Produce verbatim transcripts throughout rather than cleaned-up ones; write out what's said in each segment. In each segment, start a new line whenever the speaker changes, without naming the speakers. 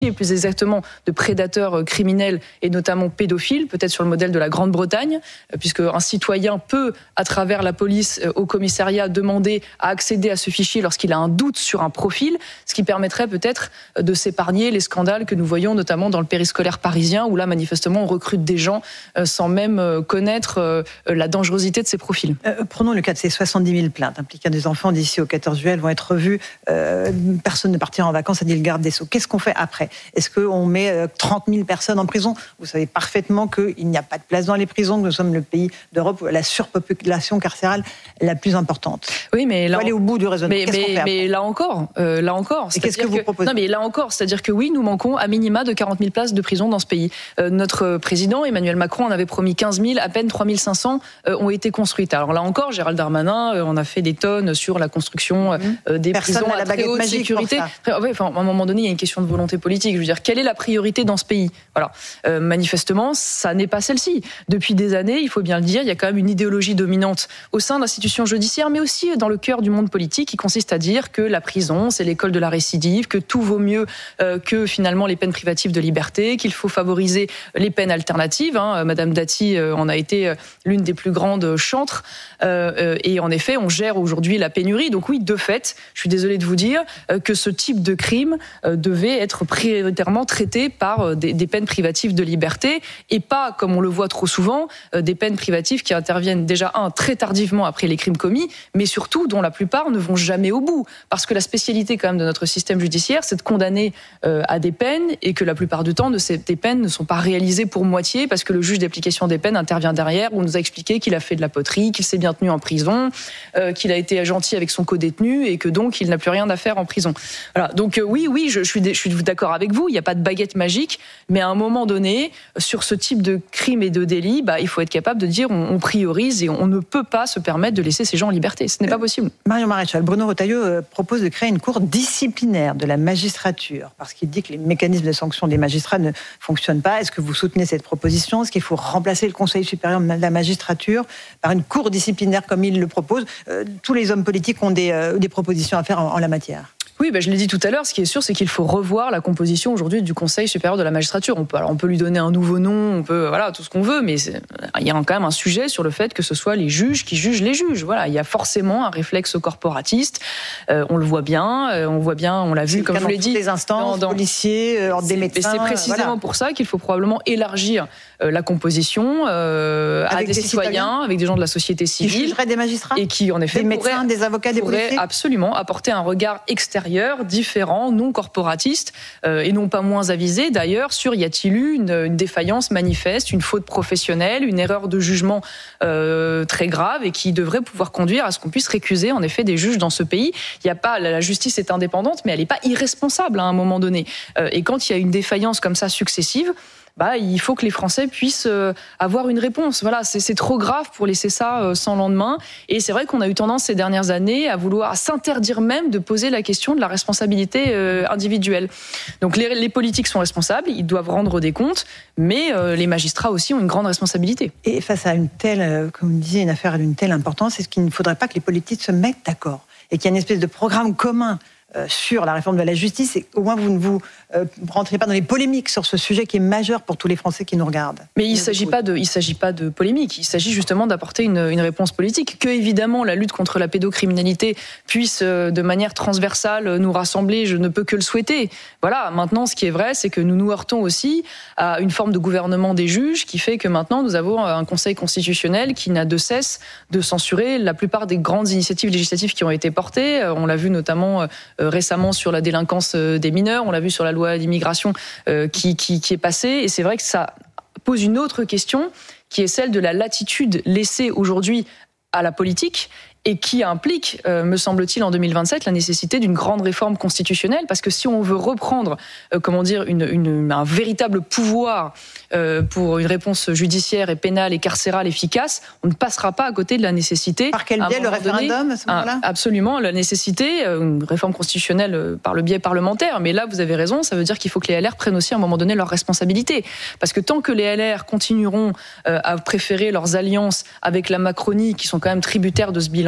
et plus exactement de prédateurs criminels et notamment pédophiles, peut-être sur le modèle de la Grande-Bretagne, puisque un citoyen peut, à travers la police au commissariat, demander à accéder à ce fichier lorsqu'il a un doute sur un profil, ce qui permettrait peut-être de s'épargner les scandales que nous voyons notamment dans le périscolaire parisien, où là, manifestement, on recrute des gens sans même connaître la dangerosité de ces profils.
Euh, prenons le cas de ces soixante-dix mille plaintes impliquant des enfants d'ici au quatorze juillet, elles vont être revues, euh, personne ne partira en vacances, a dit le garde des Sceaux. Qu'est-ce qu'on fait après ? Est-ce qu'on met trente mille personnes en prison ? Vous savez parfaitement qu'il n'y a pas de place dans les prisons, que nous sommes le pays d'Europe où la surpopulation carcérale la plus importante.
Oui, mais là,
il faut aller au bout du raisonnement.
Mais,
qu'est-ce
mais,
qu'on fait
mais là encore, euh, là encore.
Et qu'est-ce que vous proposez ?
Non, mais là encore, c'est-à-dire que oui, nous manquons à minima de quarante mille places de prison dans ce pays. Euh, notre président Emmanuel Macron en avait promis quinze mille, à peine trois mille cinq cents euh, ont été construites. Alors là encore, Gérald Darmanin, euh, on a fait des tonnes sur la construction euh, des
Personne
prisons
à la
à très haute sécurité. Ouais, enfin, à un moment donné, il y a une question de volonté politique. Je veux dire, quelle est la priorité dans ce pays ? Voilà. Euh, manifestement, ça n'est pas celle-ci. Depuis des années, il faut bien le dire, il y a quand même une idéologie dominante au sein de l'institution judiciaire, mais aussi dans le cœur du monde politique, qui consiste à dire que la prison, c'est l'école de la récidive, que tout vaut mieux euh, que finalement les peines privatives de liberté, qu'il faut favoriser les peines alternatives. Hein. Madame Dati euh, en a été euh, l'une des plus grandes chantres. Euh, euh, et en effet, on gère aujourd'hui la pénurie. Donc oui, de fait, je suis désolée de vous dire euh, que ce type de crime euh, devait être prioritairement traité par euh, des, des peines privatives de liberté et pas, comme on le voit trop souvent, euh, des peines privatives qui interviennent déjà, un, très tardivement après les crimes commis, mais surtout dont la plupart ne vont jamais au bout. Parce que la spécialité quand même de notre système judiciaire, c'est de condamner euh, à des peines et que la plupart du temps, de ces des peines ne sont pas réalisées pour moitié parce que le juge d'application des peines intervient derrière, où on nous a expliqué qu'il a fait de la poterie, qu'il s'est bien tenu en prison, euh, qu'il a été gentil avec son codétenu et que donc il n'a plus rien à faire en prison. Voilà. Donc euh, oui, oui, je, je, suis, je suis d'accord avec vous, il n'y a pas de baguette magique, mais à un moment donné, sur ce type de crime et de délit, bah, il faut être capable de dire on, on priorise et on, on ne peut pas se permettre de laisser ces gens en liberté. Ce n'est pas possible.
Marion Maréchal, Bruno Retailleau euh, propose de créer une cour disciplinaire de la magistrature parce qu'il dit que les mécanismes de sanction des magistrats ne fonctionnent pas. Est-ce que vous soutenez cette proposition ? Est-ce qu'il faut remplacer le Conseil supérieur de la magistrature par une cour disciplinaire comme il le propose ? euh, Tous les hommes politiques ont des, euh, des propositions à faire en, en la matière.
Oui, ben je l'ai dit tout à l'heure, ce qui est sûr, c'est qu'il faut revoir la composition aujourd'hui du Conseil supérieur de la magistrature. On peut, alors on peut lui donner un nouveau nom, on peut, voilà, tout ce qu'on veut, mais il y a quand même un sujet sur le fait que ce soit les juges qui jugent les juges. Voilà, il y a forcément un réflexe corporatiste, euh, on le voit bien, euh, on voit bien, on l'a vu,
c'est
comme je vous l'ai dit.
Les instances, dans, dans, policiers, ordre des médecins.
Et c'est précisément voilà. pour ça qu'il faut probablement élargir euh, la composition euh, à des, des citoyens, citoyens, avec des gens de la société civile.
Qui jugeraient des magistrats ?
Et qui, en effet,
des médecins, pourraient, des avocats, des policiers ?
Absolument apporter un regard extérieur, différent, non corporatiste, euh, et non pas moins avisé d'ailleurs sur y a-t-il eu une, une défaillance manifeste, une faute professionnelle, une erreur de jugement euh, très grave et qui devrait pouvoir conduire à ce qu'on puisse récuser en effet des juges dans ce pays. Il y a pas, la justice est indépendante, mais elle n'est pas irresponsable à un moment donné. Euh, et quand il y a une défaillance comme ça successive, bah, il faut que les Français puissent euh, avoir une réponse. Voilà, c'est, c'est trop grave pour laisser ça euh, sans lendemain. Et c'est vrai qu'on a eu tendance ces dernières années à vouloir à s'interdire même de poser la question de la responsabilité euh, individuelle. Donc les, les politiques sont responsables, ils doivent rendre des comptes, mais euh, les magistrats aussi ont une grande responsabilité.
Et face à une telle, euh, comme vous disiez, une affaire d'une telle importance, est-ce qu'il ne faudrait pas que les politiques se mettent d'accord et qu'il y ait une espèce de programme commun Euh, sur la réforme de la justice, et au moins vous ne vous euh, rentrez pas dans les polémiques sur ce sujet qui est majeur pour tous les Français qui nous regardent.
Mais il ne s'agit pas de, il s'agit pas de polémique, il s'agit justement d'apporter une, une réponse politique, que évidemment la lutte contre la pédocriminalité puisse euh, de manière transversale nous rassembler, je ne peux que le souhaiter. Voilà, maintenant ce qui est vrai, c'est que nous nous heurtons aussi à une forme de gouvernement des juges qui fait que maintenant nous avons un Conseil constitutionnel qui n'a de cesse de censurer la plupart des grandes initiatives législatives qui ont été portées. On l'a vu notamment récemment sur la délinquance des mineurs, on l'a vu sur la loi d'immigration euh, qui, qui, qui est passée, et c'est vrai que ça pose une autre question qui est celle de la latitude laissée aujourd'hui à la politique et qui implique, euh, me semble-t-il, en deux mille vingt-sept, la nécessité d'une grande réforme constitutionnelle, parce que si on veut reprendre, euh, comment dire, une, une, un véritable pouvoir euh, pour une réponse judiciaire et pénale et carcérale efficace, on ne passera pas à côté de la nécessité...
Par quel biais, le référendum, donné, à ce moment-là ?
un, Absolument, la nécessité, une réforme constitutionnelle euh, par le biais parlementaire, mais là, vous avez raison, ça veut dire qu'il faut que les L R prennent aussi à un moment donné leurs responsabilités, parce que tant que les L R continueront euh, à préférer leurs alliances avec la Macronie, qui sont quand même tributaires de ce bilan,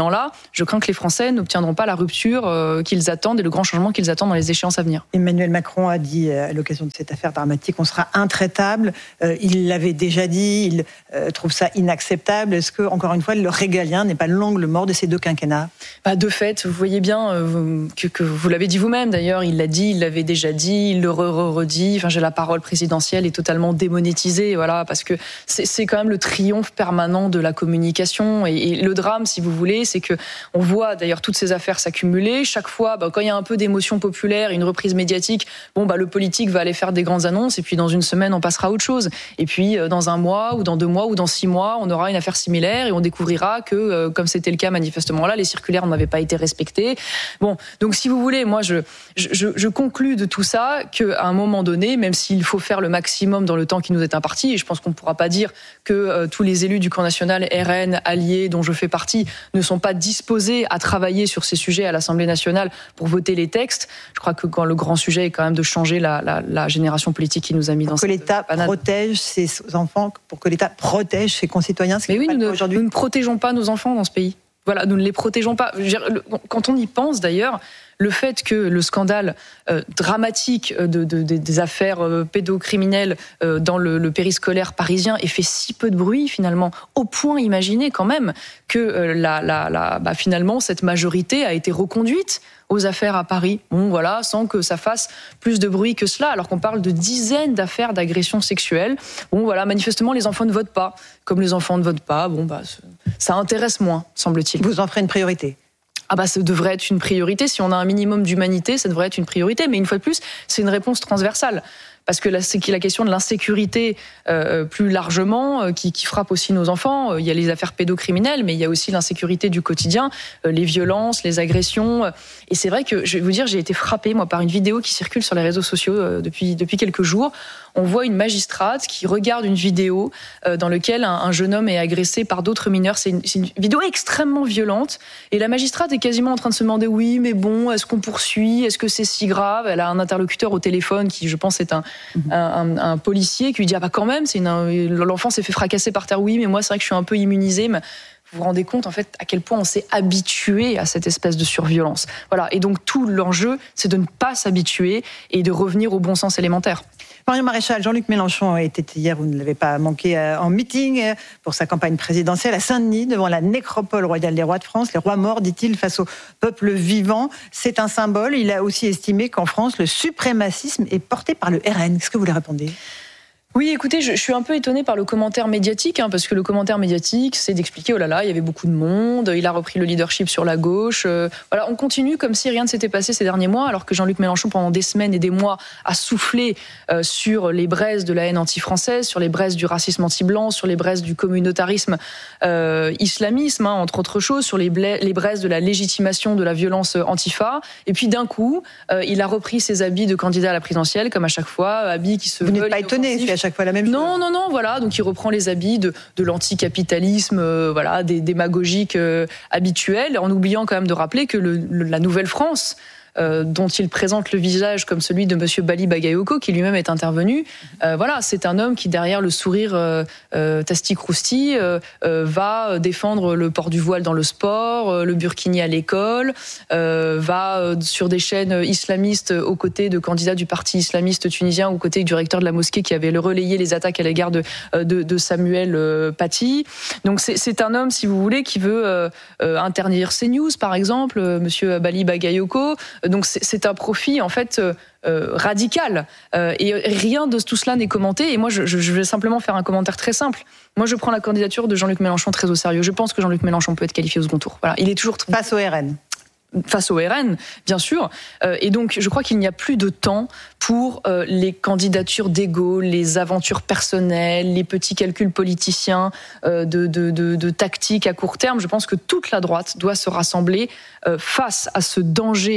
bilan-là, je crains que les Français n'obtiendront pas la rupture euh, qu'ils attendent et le grand changement qu'ils attendent dans les échéances à venir.
Emmanuel Macron a dit à l'occasion de cette affaire dramatique, on sera intraitable. Euh, il l'avait déjà dit, il euh, trouve ça inacceptable. Est-ce que, encore une fois, le régalien n'est pas l'angle mort de ces deux quinquennats ?
Bah, de fait, vous voyez bien euh, que, que vous l'avez dit vous-même d'ailleurs, il l'a dit, il l'avait déjà dit, il le re-redit. Enfin, j'ai la parole présidentielle est totalement démonétisée, voilà, parce que c'est, c'est quand même le triomphe permanent de la communication. Et, et le drame, si vous voulez, c'est que on voit d'ailleurs toutes ces affaires s'accumuler. Chaque fois, bah, quand il y a un peu d'émotion populaire, une reprise médiatique, bon, bah, le politique va aller faire des grandes annonces, et puis dans une semaine, on passera à autre chose. Et puis, euh, dans un mois, ou dans deux mois, ou dans six mois, on aura une affaire similaire, et on découvrira que, euh, comme c'était le cas manifestement là, les circulaires n'avaient pas été respectées. Bon, donc si vous voulez, moi, je, je, je conclus de tout ça qu'à un moment donné, même s'il faut faire le maximum dans le temps qui nous est imparti, et je pense qu'on ne pourra pas dire que euh, tous les élus du camp national, R N, alliés, dont je fais partie, ne sont pas disposés à travailler sur ces sujets à l'Assemblée nationale pour voter les textes. Je crois que quand le grand sujet est quand même de changer la, la, la génération politique qui nous a mis dans cette
panade. Pour que l'État protège ses enfants, pour que l'État protège ses concitoyens.
Mais oui, nous ne, nous ne protégeons pas nos enfants dans ce pays. Voilà, nous ne les protégeons pas. Quand on y pense d'ailleurs, le fait que le scandale euh, dramatique de, de, de, des affaires euh, pédocriminelles euh, dans le, le périscolaire parisien ait fait si peu de bruit finalement, au point imaginer quand même que euh, la, la, la, bah, finalement cette majorité a été reconduite aux affaires à Paris, bon voilà, sans que ça fasse plus de bruit que cela, alors qu'on parle de dizaines d'affaires d'agressions sexuelles. Bon voilà, manifestement les enfants ne votent pas, comme les enfants ne votent pas, bon bah ça intéresse moins, semble-t-il.
Vous en ferez une priorité ?
Ah bah ça devrait être une priorité, si on a un minimum d'humanité, ça devrait être une priorité, mais une fois de plus, c'est une réponse transversale. Parce que là, c'est la question de l'insécurité euh, plus largement euh, qui, qui frappe aussi nos enfants. Il y a les affaires pédocriminelles, mais il y a aussi l'insécurité du quotidien, euh, les violences, les agressions. Et c'est vrai que, je vais vous dire, j'ai été frappée, moi, par une vidéo qui circule sur les réseaux sociaux euh, depuis, depuis quelques jours. On voit une magistrate qui regarde une vidéo euh, dans laquelle un, un jeune homme est agressé par d'autres mineurs. C'est une, c'est une vidéo extrêmement violente. Et la magistrate est quasiment en train de se demander, oui, mais bon, est-ce qu'on poursuit ? Est-ce que c'est si grave ? Elle a un interlocuteur au téléphone qui, je pense, est un Un, un, un policier qui lui dit ah bah quand même c'est une, l'enfant s'est fait fracasser par terre, oui mais moi c'est vrai que je suis un peu immunisé, mais vous vous rendez compte en fait à quel point on s'est habitué à cette espèce de surviolence, voilà, et donc tout l'enjeu c'est de ne pas s'habituer et de revenir au bon sens élémentaire.
Marion Maréchal, Jean-Luc Mélenchon était hier, vous ne l'avez pas manqué, en meeting pour sa campagne présidentielle à Saint-Denis, devant la nécropole royale des rois de France. Les rois morts, dit-il, face au peuple vivant. C'est un symbole. Il a aussi estimé qu'en France, le suprémacisme est porté par le R N. Qu'est-ce que vous lui répondez ?
Oui, écoutez, je, je suis un peu étonnée par le commentaire médiatique, hein, parce que le commentaire médiatique, c'est d'expliquer, oh là là, il y avait beaucoup de monde, il a repris le leadership sur la gauche. Euh, voilà, on continue comme si rien ne s'était passé ces derniers mois, alors que Jean-Luc Mélenchon, pendant des semaines et des mois, a soufflé euh, sur les braises de la haine anti-française, sur les braises du racisme anti-blanc, sur les braises du communautarisme euh, islamisme, hein, entre autres choses, sur les, bla- les braises de la légitimation de la violence antifa. Et puis d'un coup, euh, il a repris ses habits de candidat à la présidentielle, comme à chaque fois, habits qui se
Vous
veulent
n'êtes pas étonné, c'est à chaque fois la même chose.
Non, non, non, voilà. Donc il reprend les habits de, de l'anticapitalisme, euh, voilà, des démagogiques euh, habituels, en oubliant quand même de rappeler que le, le, la nouvelle France, Euh, dont il présente le visage comme celui de Monsieur Bali Bagayoko, qui lui-même est intervenu. Euh, voilà, c'est un homme qui, derrière le sourire euh, euh, tasti-crousti, euh, euh, va défendre le port du voile dans le sport, euh, le burkini à l'école, euh, va euh, sur des chaînes islamistes aux côtés de candidats du parti islamiste tunisien, aux côtés du recteur de la mosquée qui avait relayé les attaques à l'égard de, de, de Samuel euh, Paty. Donc c'est, c'est un homme, si vous voulez, qui veut euh, euh, interdire CNews, par exemple, euh, Monsieur Bali Bagayoko. Donc c'est, c'est un profit en fait euh, radical euh, et rien de tout cela n'est commenté. Et moi je, je vais simplement faire un commentaire très simple. Moi je prends la candidature de Jean-Luc Mélenchon très au sérieux. Je pense que Jean-Luc Mélenchon peut être qualifié au second tour. Voilà, il est toujours
face au R N.
Face au R N, bien sûr. Euh, et donc, je crois qu'il n'y a plus de temps pour euh, les candidatures d'ego, les aventures personnelles, les petits calculs politiciens euh, de, de, de, de tactique à court terme. Je pense que toute la droite doit se rassembler euh, face à ce danger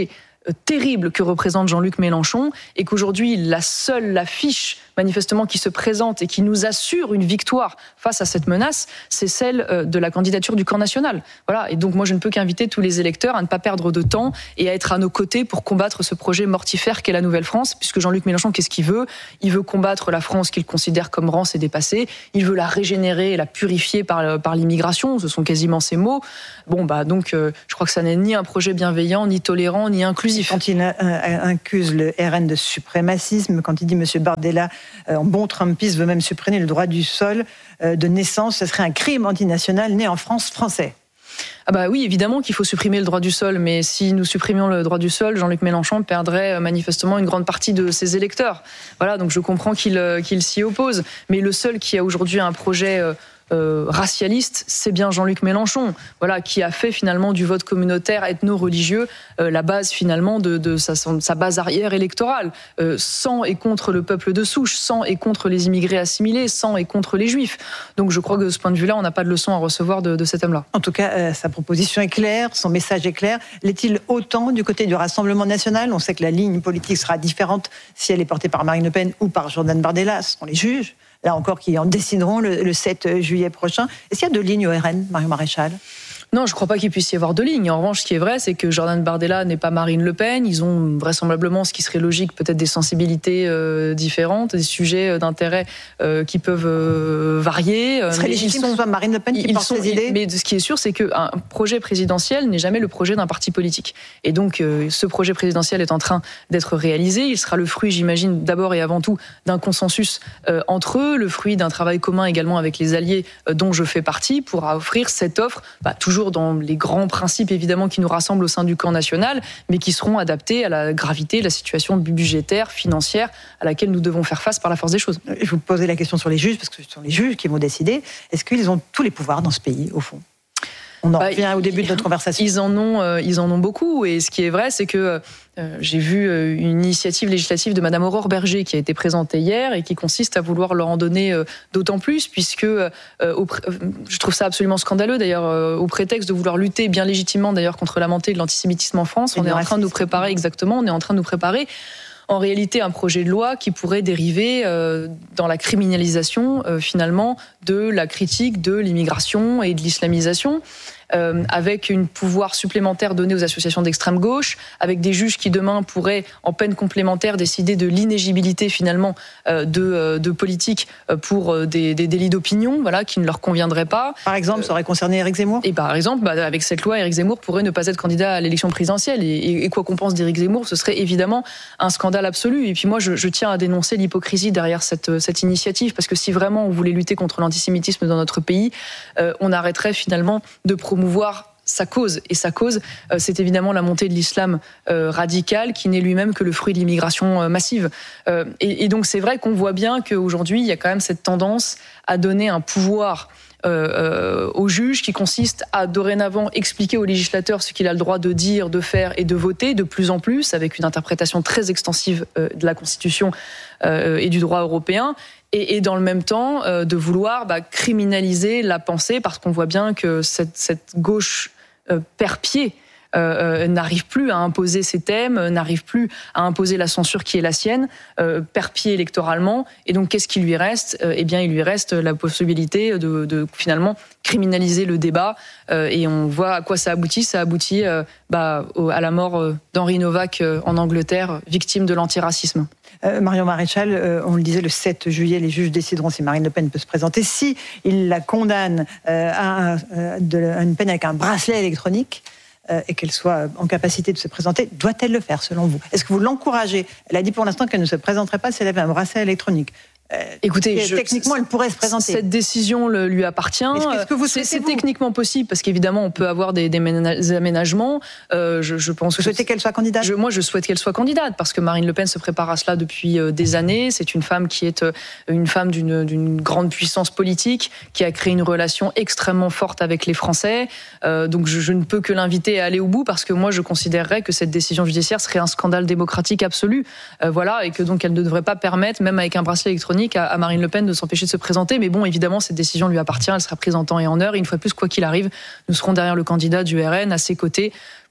terrible que représente Jean-Luc Mélenchon et qu'aujourd'hui, la seule affiche manifestement qui se présente et qui nous assure une victoire face à cette menace, c'est celle de la candidature du camp national. Voilà. Et donc moi, je ne peux qu'inviter tous les électeurs à ne pas perdre de temps et à être à nos côtés pour combattre ce projet mortifère qu'est la Nouvelle-France, puisque Jean-Luc Mélenchon, qu'est-ce qu'il veut ? Il veut combattre la France qu'il considère comme rance et dépassée. Il veut la régénérer et la purifier par, par l'immigration. Ce sont quasiment ses mots. Bon, bah donc, euh, je crois que ça n'est ni un projet bienveillant, ni tolérant, ni inclusif.
Quand il accuse le R N de suprémacisme, quand il dit M. Bardella, en bon trumpiste, veut même supprimer le droit du sol de naissance, ce serait un crime antinational né en France français.
Ah bah oui, évidemment qu'il faut supprimer le droit du sol, mais si nous supprimions le droit du sol, Jean-Luc Mélenchon perdrait manifestement une grande partie de ses électeurs. Voilà, donc je comprends qu'il, qu'il s'y oppose, mais le seul qui a aujourd'hui un projet Euh, racialiste, c'est bien Jean-Luc Mélenchon, voilà, qui a fait finalement du vote communautaire ethno-religieux euh, la base finalement de, de sa, sa base arrière électorale. Euh, sans et contre le peuple de souche, sans et contre les immigrés assimilés, sans et contre les juifs. Donc je crois que de ce point de vue-là, on n'a pas de leçon à recevoir de, de cet homme-là.
En tout cas, euh, sa proposition est claire, son message est clair. L'est-il autant du côté du Rassemblement national ? On sait que la ligne politique sera différente si elle est portée par Marine Le Pen ou par Jordan Bardella, ce sont les juges. Là encore, qui en décideront le, le sept juillet prochain. Est-ce qu'il y a deux lignes au R N, Marion Maréchal ?
Non, je ne crois pas qu'il puisse y avoir deux lignes. En revanche, ce qui est vrai, c'est que Jordan Bardella n'est pas Marine Le Pen. Ils ont vraisemblablement, ce qui serait logique, peut-être des sensibilités euh, différentes, des sujets d'intérêt euh, qui peuvent euh, varier.
Ce serait légitime que ce soit Marine Le Pen qui porte ses idées.
Mais ce qui est sûr, c'est qu'un projet présidentiel n'est jamais le projet d'un parti politique. Et donc, euh, ce projet présidentiel est en train d'être réalisé. Il sera le fruit, j'imagine, d'abord et avant tout, d'un consensus euh, entre eux, le fruit d'un travail commun également avec les alliés euh, dont je fais partie, pour offrir cette offre, bah, toujours dans les grands principes évidemment qui nous rassemblent au sein du camp national, mais qui seront adaptés à la gravité de la situation budgétaire, financière à laquelle nous devons faire face par la force des choses.
Je vous posais la question sur les juges, parce que ce sont les juges qui vont décider. Est-ce qu'ils ont tous les pouvoirs dans ce pays, au fond ? On en revient bah, au début de notre conversation.
Ils en ont, euh, ils en ont beaucoup. Et ce qui est vrai, c'est que euh, j'ai vu euh, une initiative législative de Madame Aurore Berger qui a été présentée hier et qui consiste à vouloir leur en donner euh, d'autant plus, puisque euh, au, je trouve ça absolument scandaleux d'ailleurs, euh, au prétexte de vouloir lutter bien légitimement d'ailleurs contre la montée de l'antisémitisme en France, et on est en train de nous préparer exactement, on est en train de nous préparer. En réalité, un projet de loi qui pourrait dériver euh, dans la criminalisation, euh, finalement, de la critique de l'immigration et de l'islamisation, euh, avec un pouvoir supplémentaire donné aux associations d'extrême gauche, avec des juges qui, demain, pourraient, en peine complémentaire, décider de l'inéligibilité, finalement, euh, de, euh, de politiques pour euh, des, des délits d'opinion, voilà, qui ne leur conviendraient pas.
Par exemple, ça aurait concerné Éric Zemmour ?
Et par exemple, bah, avec cette loi, Éric Zemmour pourrait ne pas être candidat à l'élection présidentielle. Et, et, et quoi qu'on pense d'Éric Zemmour, ce serait évidemment un scandale absolu. Et puis moi, je, je tiens à dénoncer l'hypocrisie derrière cette, cette initiative, parce que si vraiment on voulait lutter contre l'antisémitisme dans notre pays, euh, on arrêterait finalement de promouvoir sa cause. Et sa cause, euh, c'est évidemment la montée de l'islam euh, radical, qui n'est lui-même que le fruit de l'immigration euh, massive. Euh, et, et donc c'est vrai qu'on voit bien qu'aujourd'hui, il y a quand même cette tendance à donner un pouvoir Euh, euh, au juge, qui consiste à dorénavant expliquer au législateur ce qu'il a le droit de dire, de faire et de voter, de plus en plus, avec une interprétation très extensive euh, de la Constitution euh, et du droit européen, et, et dans le même temps euh, de vouloir bah, criminaliser la pensée, parce qu'on voit bien que cette, cette gauche euh, perd pied. Euh, n'arrive plus à imposer ses thèmes, n'arrive plus à imposer la censure qui est la sienne, euh, perd pied électoralement. Et donc, qu'est-ce qui lui reste ? Euh, Eh bien, il lui reste la possibilité de, de finalement criminaliser le débat. Euh, et on voit à quoi ça aboutit. Ça aboutit euh, bah, au, à la mort euh, d'Henri Novak euh, en Angleterre, victime de l'antiracisme.
Euh, Marion Maréchal, euh, on le disait, le sept juillet, les juges décideront si Marine Le Pen peut se présenter. Si ils la condamnent euh, à, un, euh, de, à une peine avec un bracelet électronique, et qu'elle soit en capacité de se présenter, doit-elle le faire selon vous ? Est-ce que vous l'encouragez ? Elle a dit pour l'instant qu'elle ne se présenterait pas si elle avait un bracelet électronique. Euh,
Écoutez, je,
techniquement, elle pourrait se présenter.
Cette décision le, lui appartient.
Est-ce que vous
c'est c'est
vous
techniquement possible, parce qu'évidemment, on peut avoir des, des aménagements. Euh, je, je pense
vous souhaitez qu'elle soit candidate ?
je, Moi, je souhaite qu'elle soit candidate, parce que Marine Le Pen se prépare à cela depuis euh, des années. C'est une femme qui est euh, une femme d'une, d'une grande puissance politique, qui a créé une relation extrêmement forte avec les Français. Euh, donc, je, je ne peux que l'inviter à aller au bout, parce que moi, je considérerais que cette décision judiciaire serait un scandale démocratique absolu. Euh, voilà, et que donc, elle ne devrait pas permettre, même avec un bracelet électronique, à, à Marine Le Pen de s'empêcher de se présenter, mais bon, évidemment, cette décision lui appartient, elle sera prise en temps et en heure, et une fois de plus, quoi qu'il arrive, nous serons derrière le candidat du R N, à ses côtés,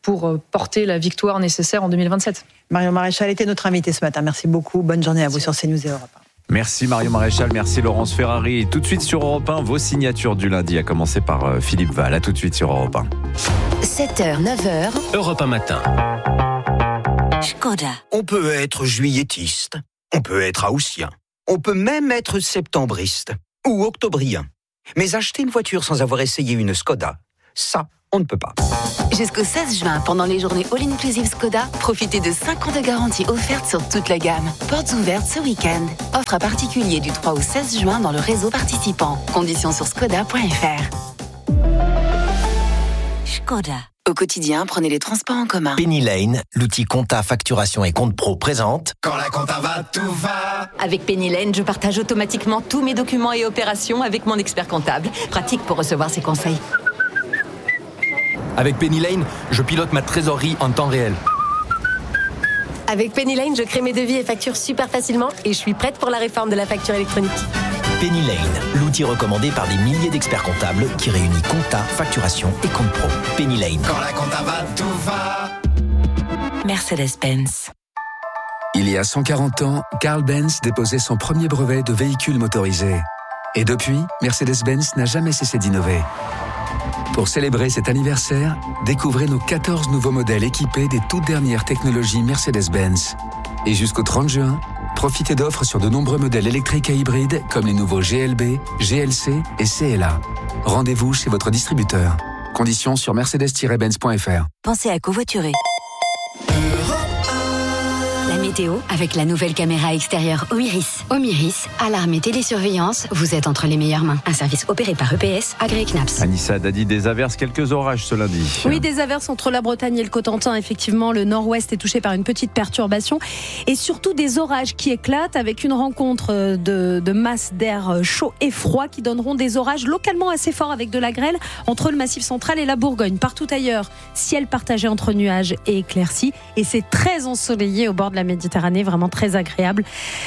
pour porter la victoire nécessaire en deux mille vingt-sept.
Marion Maréchal était notre invitée ce matin. Merci beaucoup. Bonne journée à vous sur CNews et Europe un.
Merci Marion Maréchal, merci Laurence Ferrari. Tout de suite sur Europe un, vos signatures du lundi, à commencer par Philippe Val. À tout de suite sur Europe un.
sept heures, neuf heures.
Europe un matin.
Škoda.
On peut être juillettiste, on peut être haussien, on peut même être septembriste ou octobrien. Mais acheter une voiture sans avoir essayé une Škoda, ça, on ne peut pas.
Jusqu'au seize juin, pendant les journées All-Inclusive Škoda, profitez de cinq ans de garantie offerte sur toute la gamme. Portes ouvertes ce week-end. Offre à particulier du trois au seize juin dans le réseau participant. Conditions sur škoda point f r. Škoda. Au quotidien, prenez les transports en commun.
Penny Lane, l'outil compta, facturation et compte pro présente.
Quand la compta va, tout va.
Avec Penny Lane, je partage automatiquement tous mes documents et opérations avec mon expert comptable. Pratique pour recevoir ses conseils.
Avec Penny Lane, je pilote ma trésorerie en temps réel.
Avec Penny Lane, je crée mes devis et factures super facilement et je suis prête pour la réforme de la facture électronique.
Penny Lane, l'outil recommandé par des milliers d'experts comptables qui réunit compta, facturation et compte pro. Penny Lane.
Quand la compta va, tout va.
Mercedes-Benz.
Il y a cent quarante ans, Carl Benz déposait son premier brevet de véhicule motorisé. Et depuis, Mercedes-Benz n'a jamais cessé d'innover. Pour célébrer cet anniversaire, découvrez nos quatorze nouveaux modèles équipés des toutes dernières technologies Mercedes-Benz. Et jusqu'au trente juin, profitez d'offres sur de nombreux modèles électriques et hybrides comme les nouveaux G L B, G L C et C L A. Rendez-vous chez votre distributeur. Conditions sur mercedes tiret benz point f r.
Pensez à covoiturer. La météo avec la nouvelle caméra extérieure Omiris. Omiris, alarme et télésurveillance, vous êtes entre les meilleures mains. Un service opéré par E P S, agréé C N A P S.
Anissa Dadi, des averses, quelques orages ce lundi.
Oui, des averses entre la Bretagne et le Cotentin. Effectivement, le nord-ouest est touché par une petite perturbation. Et surtout des orages qui éclatent avec une rencontre de, de masses d'air chaud et froid qui donneront des orages localement assez forts avec de la grêle entre le Massif central et la Bourgogne. Partout ailleurs, ciel partagé entre nuages et éclaircies. Et c'est très ensoleillé au bord de la Méditerranée, vraiment très agréable.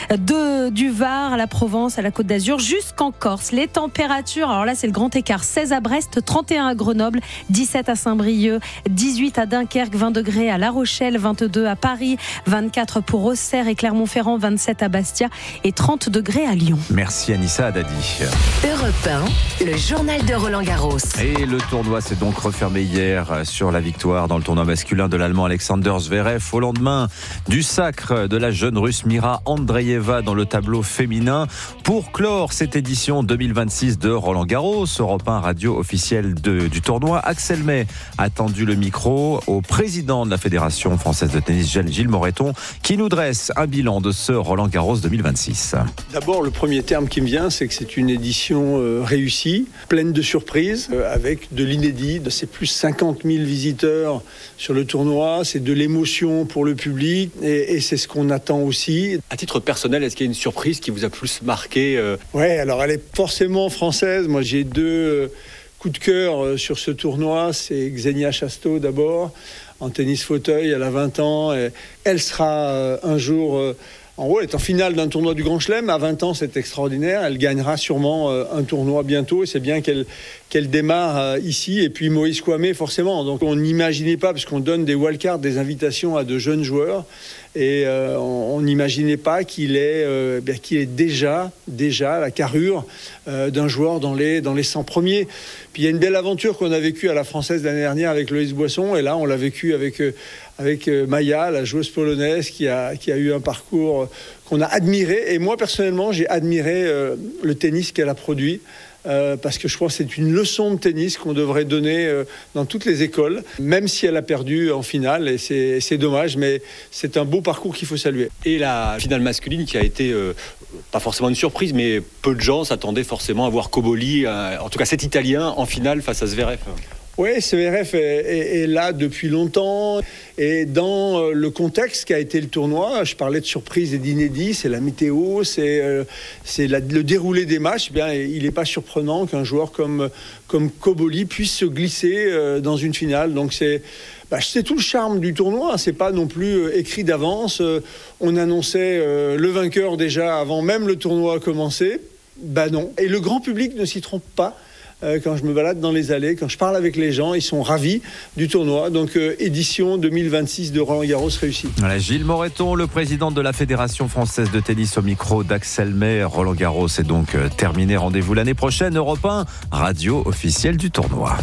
De, du Var à la Provence, à la Côte d'Azur, jusqu'en Corse. Les températures, alors là c'est le grand écart. seize à Brest, trente et un à Grenoble, dix-sept à Saint-Brieuc, dix-huit à Dunkerque, vingt degrés à La Rochelle, vingt-deux à Paris, vingt-quatre pour Auxerre et Clermont-Ferrand, vingt-sept à Bastia et trente degrés à Lyon.
Merci Anissa Dadi.
Europe un, le journal de Roland Garros.
Et le tournoi s'est donc refermé hier sur la victoire dans le tournoi masculin de l'Allemand Alexander Zverev au lendemain du sacre de la jeune Russe Mira Andreeva dans le tableau féminin. Pour clore cette édition deux mille vingt-six de Roland Garros, Europe un radio officielle de, du tournoi, Axel May a tendu le micro au président de la Fédération française de tennis, Gilles Moreton, qui nous dresse un bilan de ce Roland Garros deux mille vingt-six.
D'abord, le premier terme qui me vient, c'est que c'est une édition euh, réussie, pleine de surprises, euh, avec de l'inédit. C'est plus cinquante mille visiteurs sur le tournoi, c'est de l'émotion pour le public et, et c'est ce qu'on attend aussi.
À titre personnel, est-ce qu'il y a une surprise qui vous a plus marqué euh...
Ouais, alors elle est forcément française. Moi, j'ai deux euh, coups de cœur euh, sur ce tournoi. C'est Xenia Chasteau d'abord, en tennis fauteuil, elle a vingt ans. Et elle sera euh, un jour... Euh, En gros, elle est en finale d'un tournoi du Grand Chelem. À vingt ans, c'est extraordinaire. Elle gagnera sûrement un tournoi bientôt. Et c'est bien qu'elle, qu'elle démarre ici. Et puis Moïse Kouamé, forcément. Donc on n'imaginait pas, parce qu'on donne des wildcards, des invitations à de jeunes joueurs. Et euh, on n'imaginait pas qu'il est, euh, bien, qu'il est déjà, déjà la carrure euh, d'un joueur dans les, dans les cent premiers. Puis il y a une belle aventure qu'on a vécue à la Française l'année dernière avec Loïs Boisson. Et là, on l'a vécu avec... Euh, avec Maya, la joueuse polonaise qui a, qui a eu un parcours qu'on a admiré. Et moi, personnellement, j'ai admiré euh, le tennis qu'elle a produit. Euh, parce que je crois que c'est une leçon de tennis qu'on devrait donner euh, dans toutes les écoles, même si elle a perdu en finale, et c'est, c'est dommage, mais c'est un beau parcours qu'il faut saluer.
Et la finale masculine qui a été, euh, pas forcément une surprise, mais peu de gens s'attendaient forcément à voir Cobolli, euh, en tout cas cet Italien, en finale face à Zverev.
Oui, Zverev est, est, est là depuis longtemps et dans le contexte qu'a été le tournoi, je parlais de surprise et d'inédit, c'est la météo, c'est, euh, c'est la, le déroulé des matchs. Eh bien, il n'est pas surprenant qu'un joueur comme, comme Cobolli puisse se glisser euh, dans une finale. Donc c'est, bah, c'est tout le charme du tournoi, c'est pas non plus euh, écrit d'avance. Euh, on annonçait euh, le vainqueur déjà avant même le tournoi a commencé. Bah non. Et le grand public ne s'y trompe pas. euh, quand je me balade dans les allées, quand je parle avec les gens, ils sont ravis du tournoi. Donc euh, édition deux mille vingt-six de Roland-Garros réussie.
Voilà, Gilles Moreton, le président de la Fédération française de tennis au micro d'Axel May. Roland-Garros est donc euh, terminé. Rendez-vous l'année prochaine. Europe un, radio officielle du tournoi.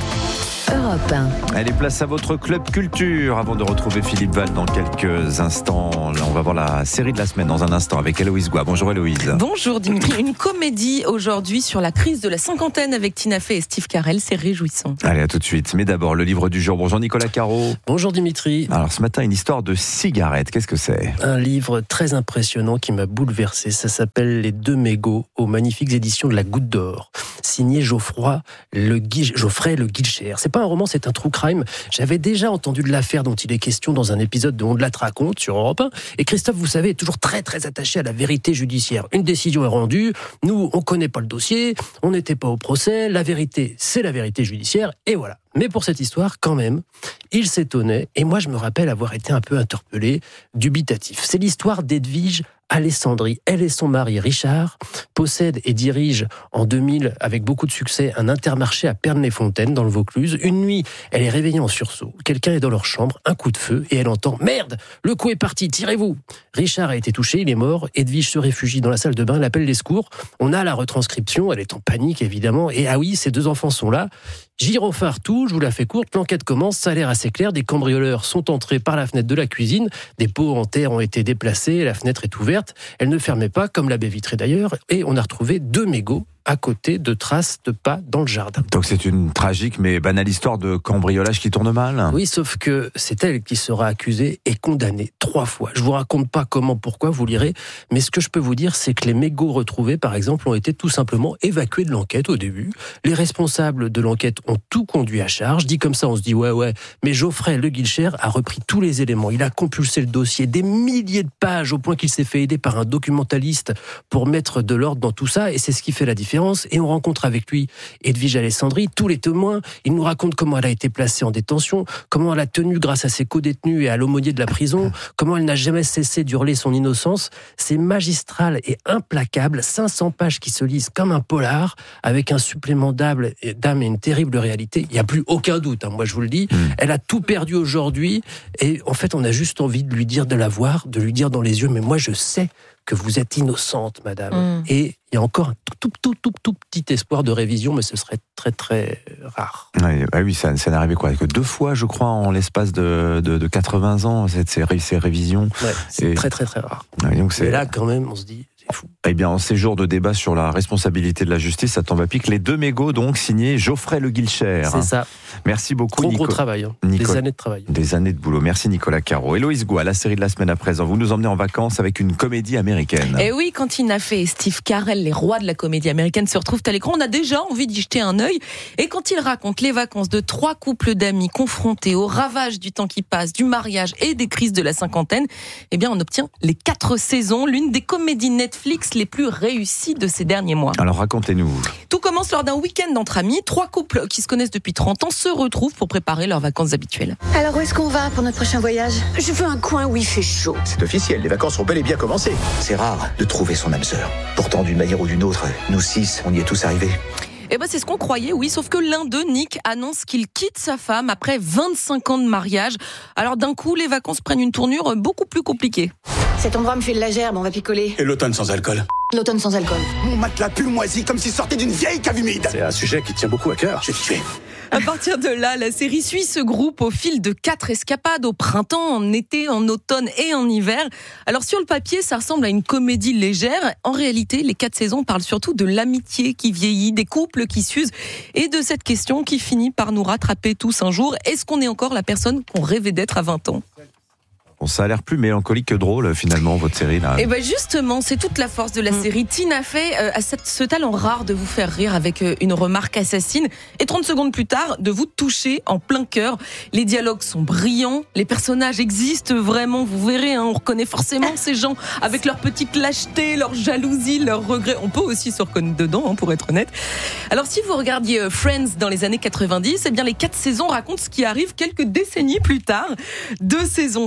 Europe un.
Allez, place à votre club culture avant de retrouver Philippe Val dans quelques instants. Là, on va voir la série de la semaine dans un instant avec Héloïse Goua. Bonjour Héloïse.
Bonjour Dimitri. Une comédie aujourd'hui sur la crise de la cinquantaine avec Tina Fey et Steve Carell. C'est réjouissant.
Allez, à tout de suite. Mais d'abord, le livre du jour. Bonjour Nicolas Caro.
Bonjour Dimitri.
Alors ce matin, une histoire de cigarette. Qu'est-ce que c'est ?
Un livre très impressionnant qui m'a bouleversé. Ça s'appelle Les deux mégots aux magnifiques éditions de la Goutte d'Or. Signé Geoffroy le Guil... Geoffrey le Guilcher. C'est pas un roman, c'est un true crime. J'avais déjà entendu de l'affaire dont il est question dans un épisode de On de la raconte sur Europe un. Et Christophe, vous savez, est toujours très très attaché à la vérité judiciaire. Une décision est rendue, nous on connaît pas le dossier, on n'était pas au procès, la vérité c'est la vérité judiciaire, et voilà. Mais pour cette histoire, quand même, il s'étonnait, et moi je me rappelle avoir été un peu interpellé, dubitatif. C'est l'histoire d'Edwige Alessandri. Elle et son mari Richard possèdent et dirigent en deux mille, avec beaucoup de succès, un Intermarché à Pernes-les-Fontaines, dans le Vaucluse. Une nuit, elle est réveillée en sursaut. Quelqu'un est dans leur chambre, un coup de feu, et elle entend « Merde, le coup est parti, tirez-vous !» Richard a été touché, il est mort. Edwige se réfugie dans la salle de bain, elle appelle les secours. On a la retranscription, elle est en panique évidemment. Et ah oui, ses deux enfants sont là. Gyrophare tout, je vous la fais courte, l'enquête commence, ça a l'air assez clair, des cambrioleurs sont entrés par la fenêtre de la cuisine, des pots en terre ont été déplacés, la fenêtre est ouverte, elle ne fermait pas, comme la baie vitrée d'ailleurs, et on a retrouvé deux mégots à côté de traces de pas dans le jardin.
Donc c'est une tragique mais banale histoire de cambriolage qui tourne mal.
Oui, sauf que c'est elle qui sera accusée et condamnée trois fois. Je vous raconte pas comment, pourquoi, vous lirez, mais ce que je peux vous dire, c'est que les mégots retrouvés, par exemple, ont été tout simplement évacués de l'enquête au début. Les responsables de l'enquête ont tout conduit à charge. Dit comme ça, on se dit ouais, ouais, mais Geoffrey le Guilcher a repris tous les éléments. Il a compulsé le dossier, des milliers de pages, au point qu'il s'est fait aider par un documentaliste pour mettre de l'ordre dans tout ça, et c'est ce qui fait la différence. Et on rencontre avec lui Edwige Alessandri, tous les témoins. Il nous raconte comment elle a été placée en détention, comment elle a tenu grâce à ses co-détenus et à l'aumônier de la prison, comment elle n'a jamais cessé d'hurler son innocence. C'est magistral et implacable, cinq cents pages qui se lisent comme un polar, avec un supplément d'âme et une terrible réalité. Il n'y a plus aucun doute, hein, moi je vous le dis. Mmh. Elle a tout perdu aujourd'hui, et en fait on a juste envie de lui dire, de la voir, de lui dire dans les yeux, mais moi je sais que vous êtes innocente, madame. Mmh. Et il y a encore un tout, tout, tout, tout, tout petit espoir de révision, mais ce serait très, très rare.
Oui, bah oui ça, ça n'est arrivé quoi, que deux fois, je crois, en l'espace de, de, de quatre-vingts ans, ces, ces révisions.
Ouais, c'est Et... très, très, très rare.
Ouais, donc c'est...
Mais là, quand même, on se dit... C'est fou.
Eh bien, en ces jours de débat sur la responsabilité de la justice, ça tombe à pic. Les deux mégots, donc, signés Geoffrey le Guilcher.
C'est ça.
Merci beaucoup,
Trop
Nico...
gros travail. Hein.
Nico...
Des années de travail.
Des années de boulot. Merci, Nicolas Caro. Héloïse Goua, la série de la semaine à présent. Vous nous emmenez en vacances avec une comédie américaine.
Et oui, quand Tina Fey et Steve Carell, les rois de la comédie américaine, se retrouvent à l'écran, on a déjà envie d'y jeter un œil. Et quand ils racontent les vacances de trois couples d'amis confrontés aux ravages du temps qui passe, du mariage et des crises de la cinquantaine, eh bien, on obtient les quatre saisons, l'une des comédies Netflix les plus réussies de ces derniers mois.
Alors, racontez-nous.
Tout commence lors d'un week-end entre amis. Trois couples qui se connaissent depuis trente ans se retrouvent pour préparer leurs vacances habituelles.
Alors, où est-ce qu'on va pour notre prochain voyage ? Je veux un coin où il fait chaud.
C'est officiel, les vacances ont bel et bien commencé. C'est rare de trouver son âme sœur. Pourtant, d'une manière ou d'une autre, nous six, on y est tous arrivés.
Eh ben c'est ce qu'on croyait, oui, sauf que l'un d'eux, Nick, annonce qu'il quitte sa femme après vingt-cinq ans de mariage. Alors d'un coup, les vacances prennent une tournure beaucoup plus compliquée.
Cet endroit me fait de la gerbe, on va picoler.
Et l'automne sans alcool ?
L'automne sans alcool.
Mon matelas pue moisi comme s'il sortait d'une vieille cave humide. C'est un sujet qui tient beaucoup à cœur. J'ai kiffé.
À partir de là, la série suit ce groupe au fil de quatre escapades au printemps, en été, en automne et en hiver. Alors sur le papier, ça ressemble à une comédie légère. En réalité, les quatre saisons parlent surtout de l'amitié qui vieillit, des couples qui s'usent et de cette question qui finit par nous rattraper tous un jour. Est-ce qu'on est encore la personne qu'on rêvait d'être à vingt ans ?
Bon, ça a l'air plus mélancolique que drôle, finalement, votre série là.
Et ben justement, c'est toute la force de la série. Tina Fey euh, a cette, ce talent rare de vous faire rire avec euh, une remarque assassine et trente secondes plus tard, de vous toucher en plein cœur. Les dialogues sont brillants, les personnages existent vraiment, vous verrez, hein, on reconnaît forcément ces gens avec leur petite lâcheté, leur jalousie, leurs regrets. On peut aussi se reconnaître dedans, hein, pour être honnête. Alors si vous regardiez euh, Friends dans les années quatre-vingt-dix, eh bien les quatre saisons racontent ce qui arrive quelques décennies plus tard. Deux saisons, seize épisodes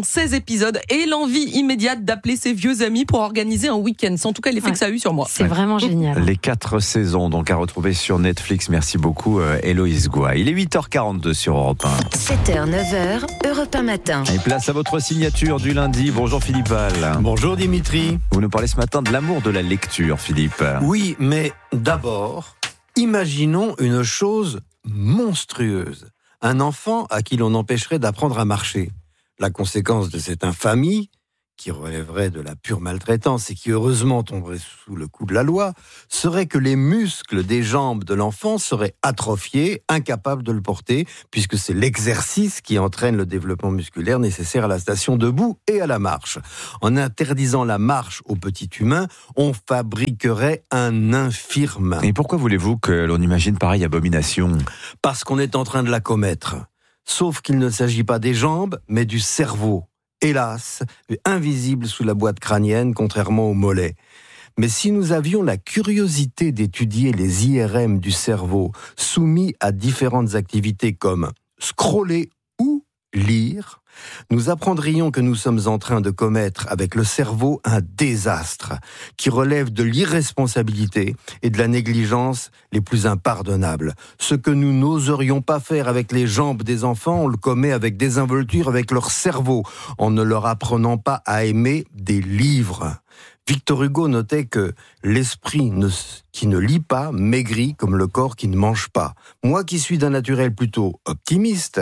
épisode et l'envie immédiate d'appeler ses vieux amis pour organiser un week-end. C'est en tout cas l'effet ouais. que ça a eu sur moi.
C'est ouais. vraiment génial.
Les quatre saisons donc à retrouver sur Netflix. Merci beaucoup euh, Héloïse Goua. Il est huit heures quarante-deux sur Europe un.
sept heures neuf heures, Europe un matin.
Et place à votre signature du lundi. Bonjour Philippe Val.
Bonjour Dimitri.
Vous nous parlez ce matin de l'amour de la lecture, Philippe.
Oui, mais d'abord, imaginons une chose monstrueuse. Un enfant à qui l'on empêcherait d'apprendre à marcher. La conséquence de cette infamie, qui relèverait de la pure maltraitance et qui heureusement tomberait sous le coup de la loi, serait que les muscles des jambes de l'enfant seraient atrophiés, incapables de le porter, puisque c'est l'exercice qui entraîne le développement musculaire nécessaire à la station debout et à la marche. En interdisant la marche au petit humain, on fabriquerait un infirme.
Et pourquoi voulez-vous que l'on imagine pareille abomination ?
Parce qu'on est en train de la commettre. Sauf qu'il ne s'agit pas des jambes, mais du cerveau. Hélas, invisible sous la boîte crânienne, contrairement au mollet. Mais si nous avions la curiosité d'étudier les I R M du cerveau soumis à différentes activités comme scroller ou lire, nous apprendrions que nous sommes en train de commettre avec le cerveau un désastre qui relève de l'irresponsabilité et de la négligence les plus impardonnables. Ce que nous n'oserions pas faire avec les jambes des enfants, on le commet avec désinvolture avec leur cerveau, en ne leur apprenant pas à aimer des livres. Victor Hugo notait que l'esprit ne, qui ne lit pas maigrit comme le corps qui ne mange pas. Moi qui suis d'un naturel plutôt optimiste,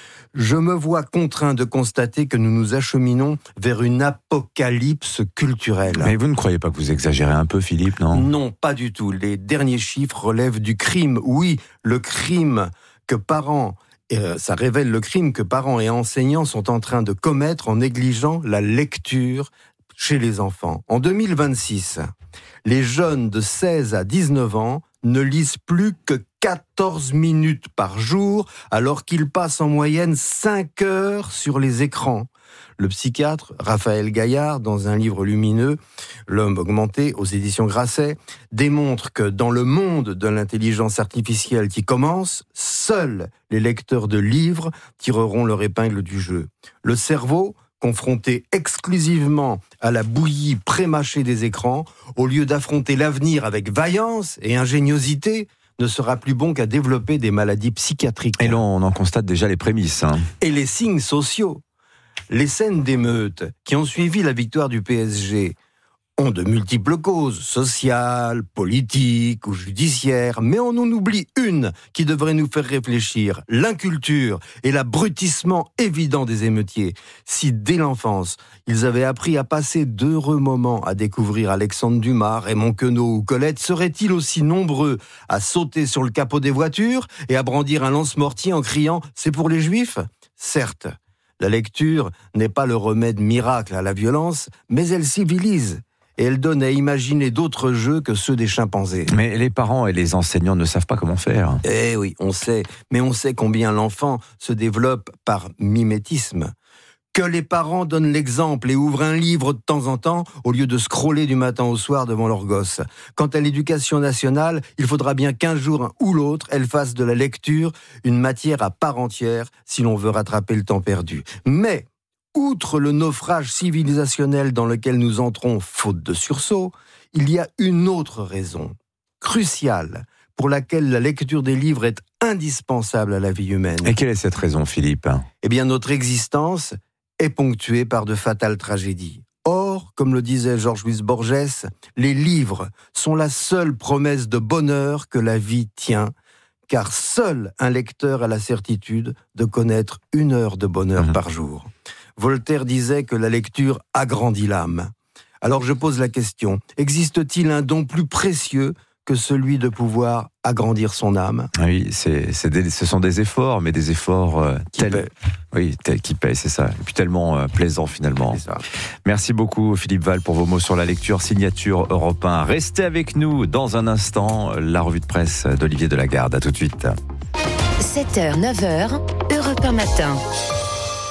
je me vois contraint de constater que nous nous acheminons vers une apocalypse culturelle.
Mais vous ne croyez pas que vous exagérez un peu, Philippe, non ?
Non, pas du tout. Les derniers chiffres relèvent du crime. Oui, le crime que parents, euh, ça révèle le crime que parents et enseignants sont en train de commettre en négligeant la lecture chez les enfants. En deux mille vingt-six, les jeunes de seize à dix-neuf ans ne lisent plus que quatorze minutes par jour, alors qu'ils passent en moyenne cinq heures sur les écrans. Le psychiatre Raphaël Gaillard, dans un livre lumineux, L'homme augmenté, aux éditions Grasset, démontre que dans le monde de l'intelligence artificielle qui commence, seuls les lecteurs de livres tireront leur épingle du jeu. Le cerveau, confronté exclusivement à la bouillie prémâchée des écrans, au lieu d'affronter l'avenir avec vaillance et ingéniosité, ne sera plus bon qu'à développer des maladies psychiatriques.
Et là, on en constate déjà les prémices. Hein.
Et les signes sociaux. Les scènes d'émeutes qui ont suivi la victoire du P S G ont de multiples causes, sociales, politiques ou judiciaires, mais on en oublie une qui devrait nous faire réfléchir, l'inculture et l'abrutissement évident des émeutiers. Si dès l'enfance, ils avaient appris à passer d'heureux moments à découvrir Alexandre Dumas, Raymond Queneau ou Colette, seraient-ils aussi nombreux à sauter sur le capot des voitures et à brandir un lance-mortier en criant « c'est pour les juifs » ? Certes, la lecture n'est pas le remède miracle à la violence, mais elle civilise. Et elle donne à imaginer d'autres jeux que ceux des chimpanzés.
Mais les parents et les enseignants ne savent pas comment faire.
Eh oui, on sait. Mais on sait combien l'enfant se développe par mimétisme. Que les parents donnent l'exemple et ouvrent un livre de temps en temps au lieu de scroller du matin au soir devant leur gosse. Quant à l'éducation nationale, il faudra bien qu'un jour, un ou l'autre, elle fasse de la lecture une matière à part entière si l'on veut rattraper le temps perdu. Mais outre le naufrage civilisationnel dans lequel nous entrons faute de sursaut, il y a une autre raison, cruciale, pour laquelle la lecture des livres est indispensable à la vie humaine.
Et quelle est cette raison, Philippe ?
Eh bien, notre existence est ponctuée par de fatales tragédies. Or, comme le disait Georges-Louis Borges, les livres sont la seule promesse de bonheur que la vie tient, car seul un lecteur a la certitude de connaître une heure de bonheur mmh. par jour. Voltaire disait que la lecture agrandit l'âme. Alors je pose la question, existe-t-il un don plus précieux que celui de pouvoir agrandir son âme ?
Oui, c'est, c'est des, ce sont des efforts, mais des efforts euh,
qui
tels,
paient.
Oui, tels qui paient, c'est ça. Et puis tellement euh, plaisants finalement. C'est ça. Merci beaucoup Philippe Val pour vos mots sur la lecture, signature Europe un. Restez avec nous dans un instant, la revue de presse d'Olivier Delagarde. À tout de suite.
sept heures, neuf heures, Europe un matin.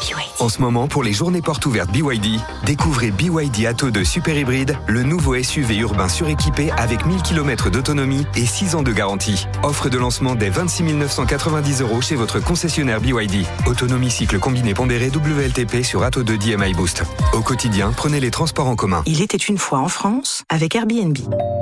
En ce moment, pour les journées portes ouvertes B Y D, découvrez B Y D Atto deux Super Hybride, le nouveau S U V urbain suréquipé avec mille kilomètres d'autonomie et six ans de garantie. Offre de lancement dès vingt-six mille neuf cent quatre-vingt-dix euros chez votre concessionnaire B Y D. Autonomie cycle combiné pondéré W L T P sur Atto deux D M I Boost. Au quotidien, prenez les transports en commun.
Il était une fois en France avec Airbnb.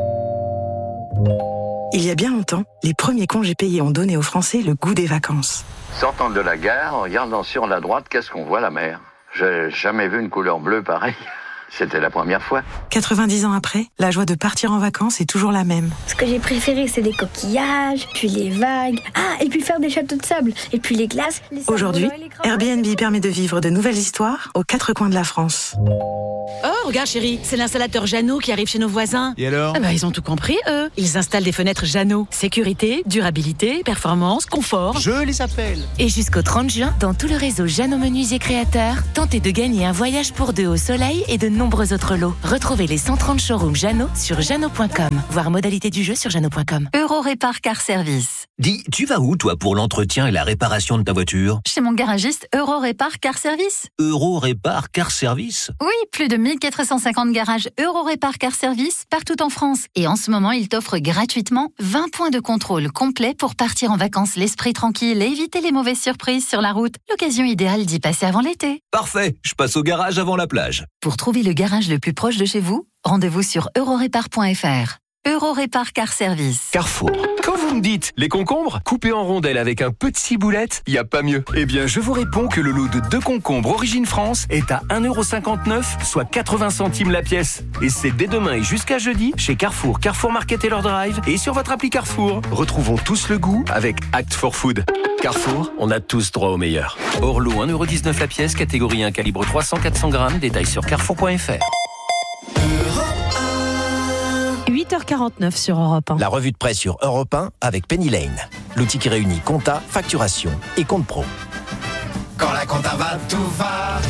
Il y a bien longtemps, les premiers congés payés ont donné aux Français le goût des vacances.
Sortant de la gare, en regardant sur la droite, qu'est-ce qu'on voit? La mer. J'ai jamais vu une couleur bleue pareille. C'était la première fois.
quatre-vingt-dix ans après, la joie de partir en vacances est toujours la même.
Ce que j'ai préféré, c'est les coquillages, puis les vagues. Ah, et puis faire des châteaux de sable. Et puis les glaces. Les
Aujourd'hui, Airbnb permet de vivre de nouvelles histoires aux quatre coins de la France.
Oh, regarde chérie, c'est l'installateur Jeannot qui arrive chez nos voisins.
Et alors?
Ah bah, ils ont tout compris, eux. Ils installent des fenêtres Jeannot. Sécurité, durabilité, performance, confort.
Je les appelle.
Et jusqu'au trente juin, dans tout le réseau Jeannot Menuisier Créateur, tentez de gagner un voyage pour deux au soleil et de nombreux autres lots. Retrouvez les cent trente showrooms Jeannot sur jeannot point com. Voir modalité du jeu sur jeannot point com.
Eurorépar Car Service.
Dis, tu vas où toi pour l'entretien et la réparation de ta voiture?
Chez mon garagiste Eurorépar Car Service.
Eurorépar Car Service?
Oui, plus de mille quatre cent cinquante garages Eurorépar Car Service partout en France. Et en ce moment, il t'offre gratuitement vingt points de contrôle complets pour partir en vacances l'esprit tranquille et éviter les mauvaises surprises sur la route. L'occasion idéale d'y passer avant l'été.
Parfait, je passe au garage avant la plage.
Pour trouver le garage le plus proche de chez vous, rendez-vous sur eurorépar point f r. Eurorépar Car Service.
Carrefour.
Quand vous me dites les concombres, coupés en rondelles avec un peu de ciboulette, il n'y a pas mieux. Eh bien, je vous réponds que le lot de deux concombres Origine France est à un euro cinquante-neuf, soit quatre-vingts centimes la pièce. Et c'est dès demain et jusqu'à jeudi chez Carrefour, Carrefour Market et leur drive et sur votre appli Carrefour. Retrouvons tous le goût avec Act for Food. Carrefour, on a tous droit au meilleur. Orlo, un euro dix-neuf la pièce, catégorie un, calibre trois cents à quatre cents grammes, détail sur carrefour point f r.
huit heures quarante-neuf sur Europe un.
La revue de presse sur Europe un avec Penny Lane. L'outil qui réunit compta, facturation et compte pro.
Quand la compta va, tout va.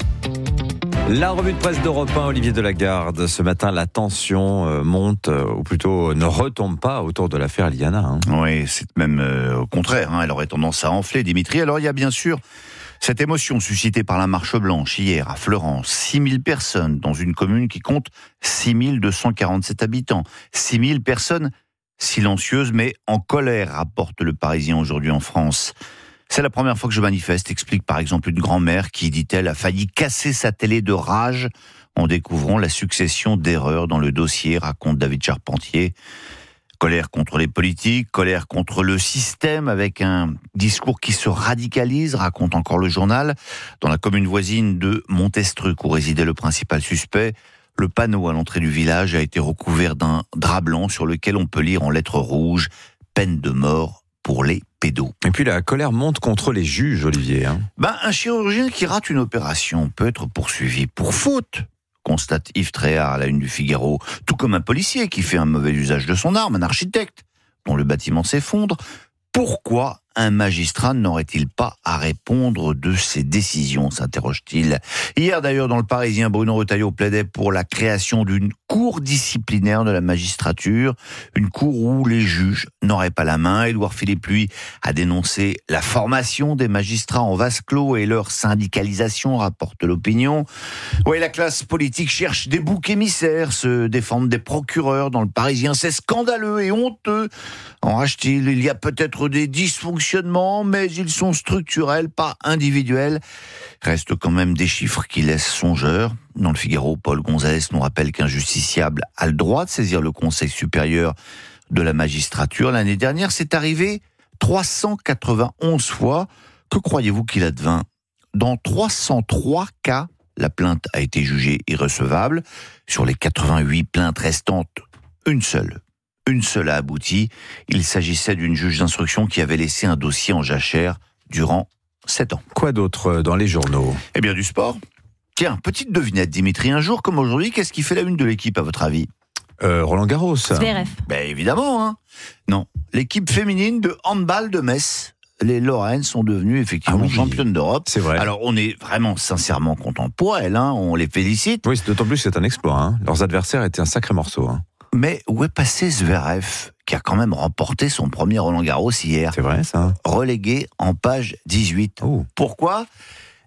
La revue de presse d'Europe un, Olivier Delagarde. Ce matin, la tension euh, monte, euh, ou plutôt ne retombe pas autour de l'affaire Liana. Hein.
Oui, c'est même euh, au contraire. Hein, elle aurait tendance à enfler, Dimitri. Alors, il y a bien sûr cette émotion suscitée par la marche blanche hier à Fleurance. six mille personnes dans une commune qui compte six mille deux cent quarante-sept habitants. six mille personnes silencieuses mais en colère, rapporte le Parisien aujourd'hui en France. C'est la première fois que je manifeste, explique par exemple une grand-mère qui, dit-elle, a failli casser sa télé de rage en découvrant la succession d'erreurs dans le dossier, raconte David Charpentier. Colère contre les politiques, colère contre le système, avec un discours qui se radicalise, raconte encore le journal. Dans la commune voisine de Montestruc, où résidait le principal suspect, le panneau à l'entrée du village a été recouvert d'un drap blanc sur lequel on peut lire en lettres rouges « Peine de mort pour les pédos ».
Et puis la colère monte contre les juges, Olivier. Hein.
Ben, un chirurgien qui rate une opération peut être poursuivi pour faute, constate Yves Tréhard à la une du Figaro, tout comme un policier qui fait un mauvais usage de son arme, un architecte dont le bâtiment s'effondre. Pourquoi un magistrat n'aurait-il pas à répondre de ses décisions, s'interroge-t-il. Hier d'ailleurs dans le Parisien, Bruno Retailleau plaidait pour la création d'une cour disciplinaire de la magistrature, une cour où les juges n'auraient pas la main. Édouard Philippe, lui, a dénoncé la formation des magistrats en vase clos et leur syndicalisation, rapporte l'Opinion. Oui, la classe politique cherche des boucs émissaires, se défendent des procureurs dans le Parisien. C'est scandaleux et honteux. En rage-t-il, il y a peut-être des dysfonctionnements, mais ils sont structurels, pas individuels. Restent quand même des chiffres qui laissent songeur. Dans le Figaro, Paul Gonzalez nous rappelle qu'un justiciable a le droit de saisir le Conseil supérieur de la magistrature. L'année dernière, c'est arrivé trois cent quatre-vingt-onze fois. Que croyez-vous qu'il advint ? Dans trois cent trois cas, la plainte a été jugée irrecevable. Sur les quatre-vingt-huit plaintes restantes, une seule. Une seule a abouti. Il s'agissait d'une juge d'instruction qui avait laissé un dossier en jachère durant sept ans.
Quoi d'autre dans les journaux ?
Eh bien, du sport. Tiens, petite devinette, Dimitri. Un jour comme aujourd'hui, qu'est-ce qui fait la une de l'équipe, à votre avis ?
euh, Roland Garros.
Zverev.
Ben évidemment, hein. Non, l'équipe féminine de handball de Metz. Les Lorraines sont devenues effectivement ah oui, championnes d'Europe.
C'est vrai.
Alors on est vraiment sincèrement content pour elles, hein. On les félicite.
Oui, d'autant plus c'est un exploit. Hein. Leurs adversaires étaient un sacré morceau. Hein.
Mais où est passé Zverev, qui a quand même remporté son premier Roland Garros hier ?
C'est vrai, ça.
Relégué en page dix-huit.
Oh.
Pourquoi ?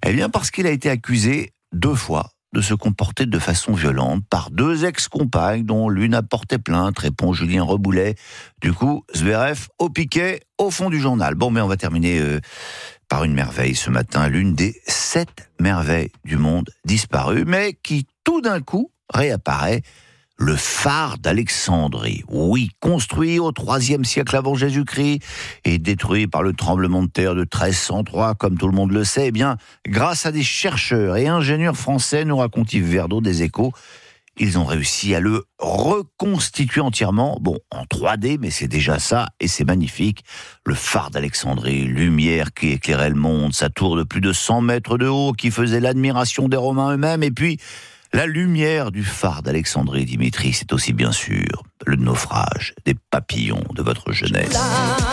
Eh bien parce qu'il a été accusé deux fois de se comporter de façon violente par deux ex-compagnes dont l'une a porté plainte, répond Julien Reboulet. Du coup, Zverev au piquet, au fond du journal. Bon, mais on va terminer euh, par une merveille ce matin, l'une des sept merveilles du monde disparues, mais qui tout d'un coup réapparaît. Le phare d'Alexandrie, oui, construit au troisième siècle avant Jésus-Christ et détruit par le tremblement de terre de treize cent trois, comme tout le monde le sait, eh bien, grâce à des chercheurs et ingénieurs français, nous raconte Yves Verdeau des Échos, ils ont réussi à le reconstituer entièrement, bon, en trois D, mais c'est déjà ça, et c'est magnifique. Le phare d'Alexandrie, lumière qui éclairait le monde, sa tour de plus de cent mètres de haut qui faisait l'admiration des Romains eux-mêmes, et puis la lumière du phare d'Alexandrie, Dimitri, c'est aussi bien sûr le naufrage des papillons de votre jeunesse.